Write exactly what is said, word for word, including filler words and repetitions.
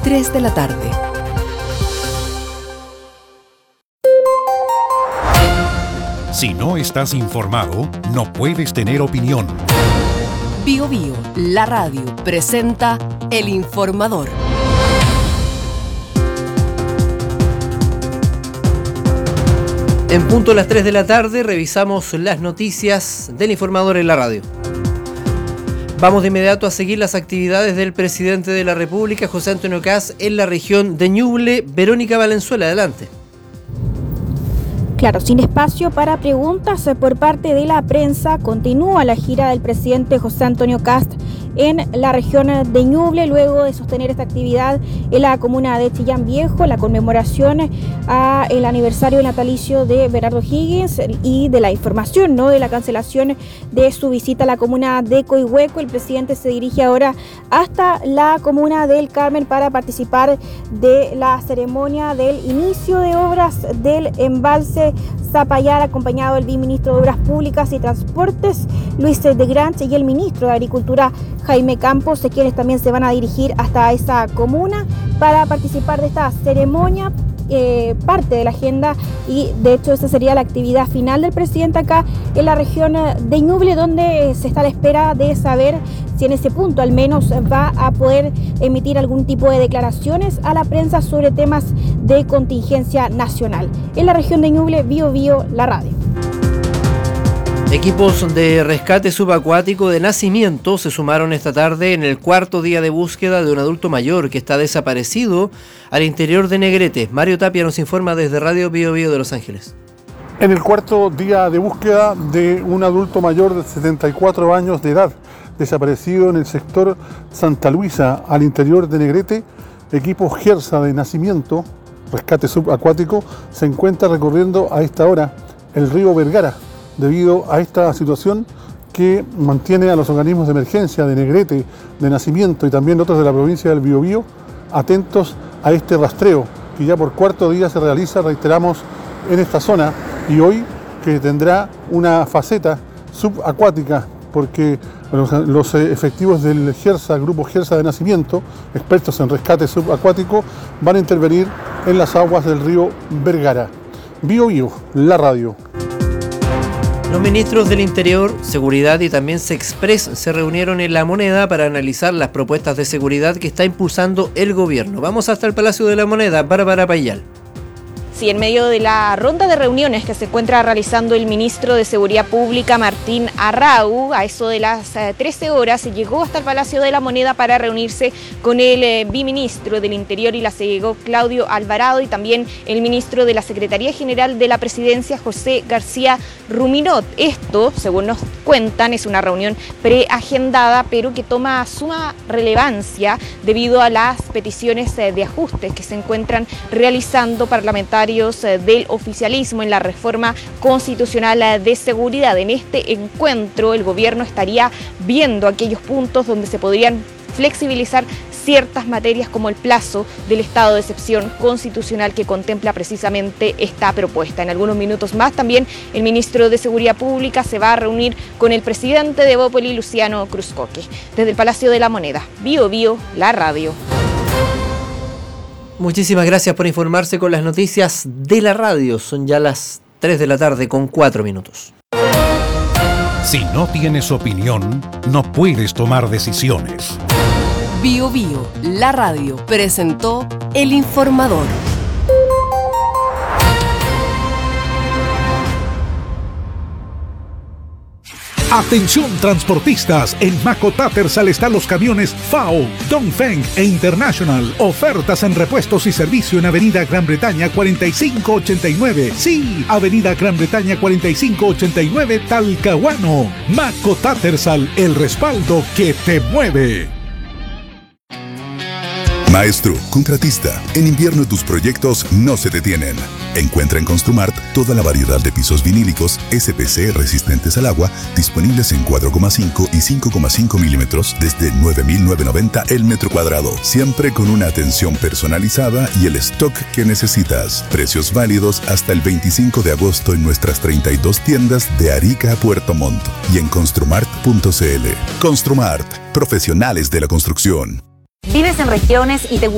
tres de la tarde. Si no estás informado, no puedes tener opinión. Bio Bio, la radio, presenta El Informador. En punto a las tres de la tarde revisamos las noticias del Informador en la radio. Vamos de inmediato a seguir las actividades del presidente de la República, José Antonio Kast, en la región de Ñuble. Verónica Valenzuela, adelante. Claro, sin espacio para preguntas por parte de la prensa, continúa la gira del presidente José Antonio Kast en la región de Ñuble, luego de sostener esta actividad en la comuna de Chillán Viejo, la conmemoración al aniversario natalicio de Bernardo Higgins y de la información, ¿no?, de la cancelación de su visita a la comuna de Coihueco. El presidente se dirige ahora hasta la comuna del Carmen para participar de la ceremonia del inicio de obras del embalse Zapallar, acompañado del viceministro de Obras Públicas y Transportes, Luis de Granche, y el ministro de Agricultura, Jaime Campos, quienes también se van a dirigir hasta esa comuna para participar de esta ceremonia, eh, parte de la agenda, y de hecho esa sería la actividad final del presidente acá en la región de Ñuble, donde se está a la espera de saber si en ese punto al menos va a poder emitir algún tipo de declaraciones a la prensa sobre temas de contingencia nacional. En la región de Ñuble, Bio Bio, la radio. Equipos de rescate subacuático de Nacimiento se sumaron esta tarde en el cuarto día de búsqueda de un adulto mayor que está desaparecido al interior de Negrete. Mario Tapia nos informa desde Radio Bio Bio de Los Ángeles. En el cuarto día de búsqueda de un adulto mayor de setenta y cuatro años de edad, desaparecido en el sector Santa Luisa, al interior de Negrete, equipos GERSA de Nacimiento, rescate subacuático, se encuentra recorriendo a esta hora el río Vergara, debido a esta situación que mantiene a los organismos de emergencia de Negrete, de Nacimiento y también otros de la provincia del Biobío atentos a este rastreo que ya por cuarto día se realiza, reiteramos, en esta zona, y hoy que tendrá una faceta subacuática porque los, los efectivos del GERSA, Grupo GERSA de Nacimiento, expertos en rescate subacuático, van a intervenir en las aguas del río Vergara. Bio Bio, la radio. Los ministros del Interior, Seguridad y también Sexpress se reunieron en La Moneda para analizar las propuestas de seguridad que está impulsando el gobierno. Vamos hasta el Palacio de la Moneda, Bárbara Payal. Sí, en medio de la ronda de reuniones que se encuentra realizando el ministro de Seguridad Pública, Martín Arrau, a eso de las trece horas, se llegó hasta el Palacio de la Moneda para reunirse con el eh, viceministro del Interior y la se llegó Claudio Alvarado y también el ministro de la Secretaría General de la Presidencia, José García Ruminot. Esto, según nos cuentan, es una reunión preagendada, pero que toma suma relevancia debido a las peticiones eh, de ajustes que se encuentran realizando parlamentarios del oficialismo en la reforma constitucional de seguridad. En este encuentro el gobierno estaría viendo aquellos puntos donde se podrían flexibilizar ciertas materias como el plazo del estado de excepción constitucional que contempla precisamente esta propuesta. En algunos minutos más también el ministro de Seguridad Pública se va a reunir con el presidente de Bópoli, Luciano Cruzcoque. Desde el Palacio de la Moneda, Bio Bio, la radio. Muchísimas gracias por informarse con las noticias de la radio. Son ya las tres de la tarde con cuatro minutos. Si no tienes opinión, no puedes tomar decisiones. Bio Bio, la radio, presentó El Informador. Atención transportistas, en Maco Tattersall están los camiones F A O, Dongfeng e International. Ofertas en repuestos y servicio en Avenida Gran Bretaña cuarenta y cinco ochenta y nueve. Sí, Avenida Gran Bretaña cuarenta y cinco ochenta y nueve, Talcahuano. Maco Tattersall, el respaldo que te mueve. Maestro, contratista, en invierno tus proyectos no se detienen. Encuentra en Construmart toda la variedad de pisos vinílicos S P C resistentes al agua, disponibles en cuatro coma cinco y cinco coma cinco milímetros desde nueve mil novecientos noventa el metro cuadrado, siempre con una atención personalizada y el stock que necesitas. Precios válidos hasta el veinticinco de agosto en nuestras treinta y dos tiendas de Arica a Puerto Montt y en construmart punto c l. Construmart, profesionales de la construcción. ¿Vives en regiones y te